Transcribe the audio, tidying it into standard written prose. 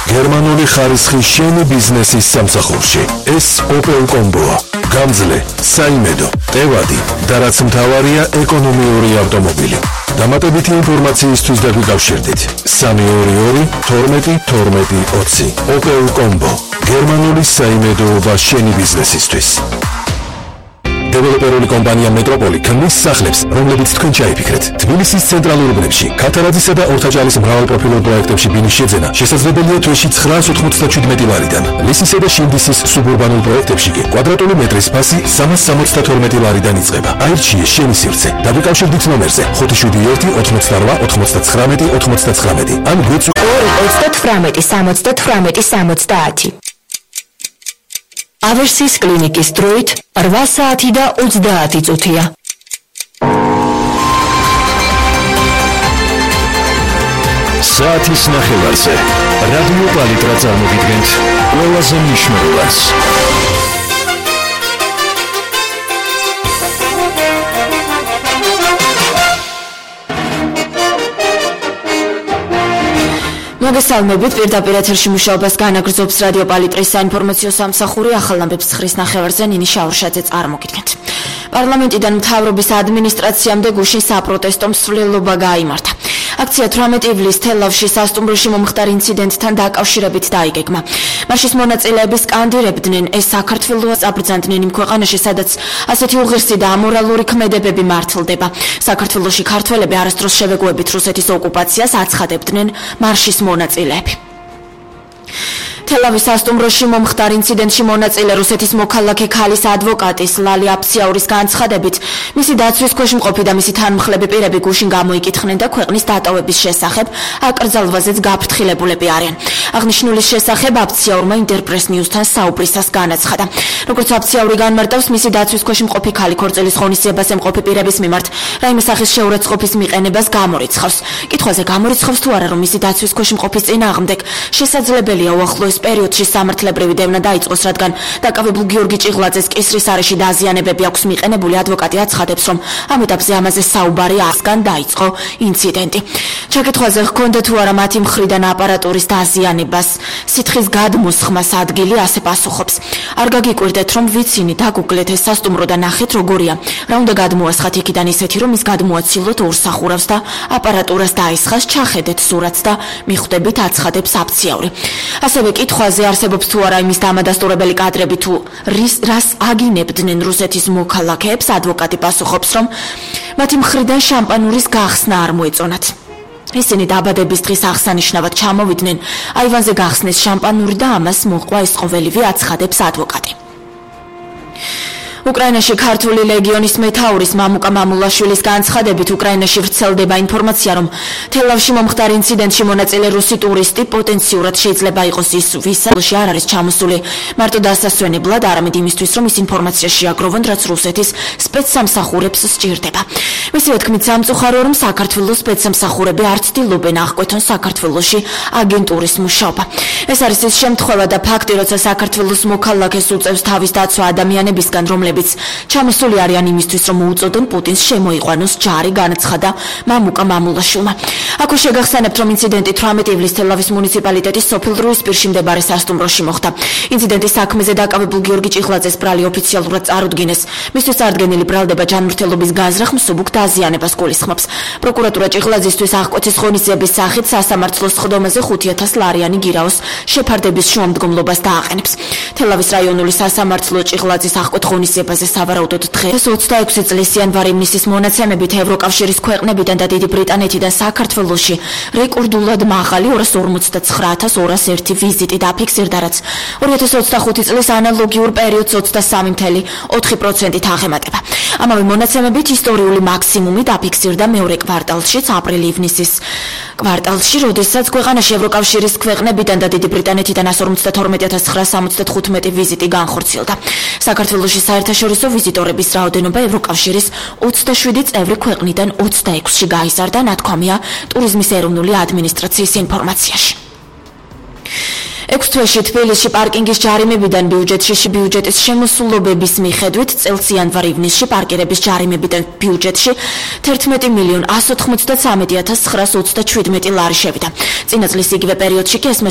გერმანული ხარისხის შენი ბიზნესის სამსახურში. ეს Opel Combo-ა. გამძლე, საიმედო, ტევადი და რაც მთავარია ეკონომიური ავტომობილი. დამატებითი ინფორმაციისთვის დაგვიკავშირდით 322 12 12 20. Opel Combo. გერმანული საიმედოობა შენი ბიზნესისთვის. დეველოპერული კომპანია მეტროპოლი ქმნის სახლებს, რომლებიც თქვენ ჩაიფიქრეთ. თბილისის ცენტრალურ უბნებში, ქათარაძისა და ორთაჭალის მრავალპროფილურ პროექტებში ბინის შეძენა შესაძლებელია თვეში 997 ლარიდან. ლისისა და შინდისის სუბურბანულ პროექტებში კი კვადრატული მეტრის ფასი 372 ლარიდან იწყება. აირჩიე შენი სივრცე. დაგვიკავშირდით ნომერზე 571 88 99 99 ან გვიწვ 2 18 78 70. ავერსის კლინიკის დროით 8 საათი და 30 წუთია. საათის ნახევარზე რადიო პალიტრა წარმოგიდგენთ ყველაზე მნიშვნელოვანს. მოგესალმებით, პირდაპირ ეთერში მუშაობას განაგრძობს რადიო პალიტრის საინფორმაციო სამსახური. ახალ ამბებს ცხრის ნახევარზე ნინი შაურშაძე წარმოგიდგენთ. პარლამენტიდან მთავრობის ადმინისტრაციამდე გუშინ საპროტესტო მსვლელობა გაიმართა. აქცია 18 ივლისს თელავში სასტუმროში მომხდარ ინციდენტთან დაკავშირებით დაიგეგმა. მასში მონაწილეები სკანდირებდნენ, ეს საქართველოა წაბრძანდნენ იმ ქვეყანაში, სადაც ასეთი უღირსი და ამორალური ქმედებები მართლდება. საქართველოში ქართველები არასდროს შევეგუებით რუსეთის ოკუპაციას აცხადებდნენ მარშის მონაწილეები. თელავის სასტუმროში მომხდარ ინციდენტში მონაწილე რუსეთის მოქალაქე ქალის ადვოკატის ლალი აფციაურის განცხადებით, მისი დაცვის ქვეშ მყოფი და მისი თანმხლები პირები გუშინ გამოიკითხნენ და ქვეყნის დატოვების შესახებ აკრძალვაზეც გაფრთხილებულები არიან. აღნიშნულის შესახებ აფციაურმა ინტერპრეს ნიუსთან საუბრისას განაცხადა. როგორც აფციაური განმარტავს, მისი დაცვის ქვეშ მყოფი ქალი ქორწილის ღონისძიებას ემყოფი პირების მიმართ რაიმე სახის შეურაცხყოფის მიყენებას გამორიცხავს. კითხვაზე გამორიცხავს თუ არა, რომ მისი დაცვის ქვეშ მყოფის წინააღმდეგ შესაძლებელია უახლოეს პერიოდში სამართლებრივი დევნა დაიწყოს, რადგან დაკავებულ გიორგი ჭიღლაძეს კისრის არეში დაზიანებები აქვს მიყენებული. ადვოკატი აცხადებს, რომ ამ ეტაპზე ამაზე საუბარი ასგან დაიწყო ინციდენტი. ჩაკითხვაზე ჰქონდა თუ არა მათი მხრიდან აპარატურის დაზიანებას, სითხის გადმოსხმას ადგილი ასე პასუხობს. არ გაგიკვირდეთ, რომ ვიცინი, დაგუგლეთ ეს სასტუმრო და ნახეთ როგორია. რა უნდა გადმოასხათ იქიდან ისეთი, რომ ის გადმოაცილოთ ორსახურავს და აპარატურას დაისხას, ჩახედეთ სურათს და მიხვდებით, აცხადებს აფციაური. ასევე კითხვაზე არსებობს თუ არა იმის დამადასტურებელი კადრები თუ რას აგინებდნენ რუსეთის მოქალაქეებს, ადვოკატი პასუხობს, რომ მათი მხრიდან შამპანურის გახსნა არ მოეწონათ. ისინი დაბადების დღის აღსანიშნავად ჩამოვიდნენ აივანზე გახსნეს შამპანური და ამას მოყვა ეს ყოველივე, აცხადებს ადვოკატი. უკრაინაში ქართული ლეგიონის მეთაურის მამუკა მამულაშვილის განცხადებით უკრაინაში ვრცელდება ინფორმაცია, რომ თელავში მომხდარ ინციდენტში მონაწილე რუსი ტურისტი პოტენციურად შეიძლება იყოს ის, ვისაც არ არის ჩამოსული მარტო დასასვენებლად, არამედ იმისთვის, რომ ის ინფორმაცია შეაგროვონ, რაც რუსეთის სპეცსამსახურებს სჭირდება. მისივე თქმით, სამწუხაროა, რომ საქართველოს სპეცსამსახურები არ ცდილობენ აღკვეთონ საქართველოში აგენტურის მუშაობა. ეს არის ის შემთხვევა და ფაქტი, როცა საქართველოს მოქალაქეს უწევს თავის დაცვა ადამიანებისგან, რომლებიც ჩამოსული არიან იმისთვის, რომ უწოდონ პუტინს შემოიყვანოს ჯარი, განაცხადა მამუკა მამულაშვილმა. აქ შეგახსენებთ, რომ ინციდენტი 18 ივლისს თელავის მუნიციპალიტეტის სოფელ დროისპირში მდებარე სასტუმროში მოხდა. ინციდენტის საქმეზე დაკავებულ გიორგი ჭიღლაძეს ბრალი ოფიციალურად წარუდგინეს. მისთვის წარდგენილი ბრალდება ჯანმრთელობის გაზრახ მსუბუქ დაზიანებას გულისხმობს. პროკურატურა ჭიღლაძისთვის აღკვეთის ღონისძიების სახით სასამართლოს სხდომაზე 5,000 ლარიანი გირაოს შეფარდების შუამდგომლობას დააყენებს. თელავის რაიონული სასამართლო ჭიღლაძის აღკვეთ ღონისძიებაზე სავარაუდოდ დღეს 26 წლის იანვარი მინისის მონაცემებით ევროკავშირის ქვეყნებიდან და დიდი ბრიტანეთიდან საქართველოში რეკორდულად მაღალი 249,201 ვიზიტი დაფიქსირდა, რაც 2025 წლის ანალოგიურ პერიოდს 23.4%-ით აღემატება. ამავე მონაცემებით ისტორიული მაქსიმუმი დაფიქსირდა მეორე კვარტალშიც, აპრილ-ივნისის კვარტალში, როდესაც ქვეყანაში ევროკავშირის ქვეყნებიდან და დიდი ბრიტანეთიდან 152,975 ვიზიტი განხორციელდა. საქართველოში საერთაშორისო ვიზიტორების რაოდენობა ევროკავშირის 27 წევრი ქვეყნიდან 26-ში გაიზარდა, ნათქვამია ტურიზმის ეროვნული ადმინისტრაციის ინფორმაციაში. 6 თვეში თბილისში პარკინგის ჯარიმებიდან ბიუჯეტის შემოსულობების მიხედვით წელს იანვარ-ივნისში პარკირების ჯარიმებიდან ბიუჯეტში 11,193,927 ლარი შევიდა. წინა წლის იგივე პერიოდში კი ეს